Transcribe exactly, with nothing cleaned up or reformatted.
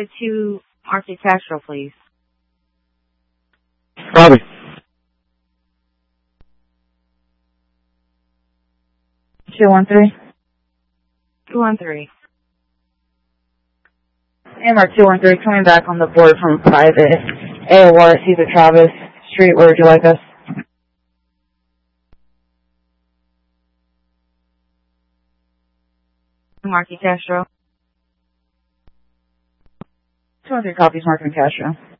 to two Marky Castro, please. Copy. two one three. two one three. A M R two one three, coming back on the board from private. A O R, Caesar Travis Street, where would you like us? Marky Castro. two one three copies, Marky Castro.